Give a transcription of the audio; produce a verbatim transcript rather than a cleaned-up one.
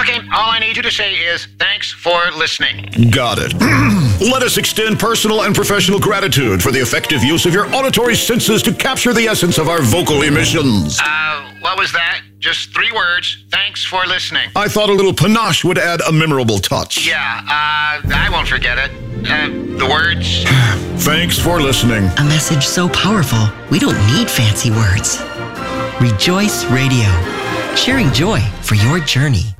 talking. All I need you to say is thanks for listening. Got it. Let us extend personal and professional gratitude for the effective use of your auditory senses to capture the essence of our vocal emissions. Uh, what was that? Just three words. Thanks for listening. I thought a little panache would add a memorable touch. Yeah, uh, I won't forget it. Uh, the words. Thanks for listening. A message so powerful, we don't need fancy words. Rejoice Radio, sharing joy for your journey.